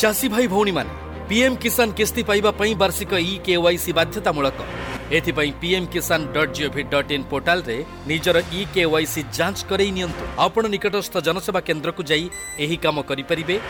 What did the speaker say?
चासी भाई भौणी माने पीएम किसान किस्ती पाइबा पई वार्षिक ई-केवाईसी बाध्यतामूलक। एथिपाई pmkisan.gov.in पोर्टाल रे निजर ई-केवाईसी जांच करई नियंतु। आपण निकटस्थ जनसेवा केंद्र को जाई एही काम करि परिबे।